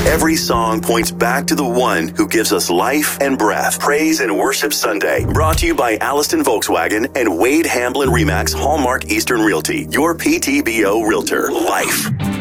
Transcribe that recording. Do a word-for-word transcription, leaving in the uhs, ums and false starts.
Every song points back to the one who gives us life and breath. Praise and Worship Sunday, brought to you by Alliston Volkswagen and Wade Hamblin Remax Hallmark Eastern Realty, your P T B O Realtor. Life.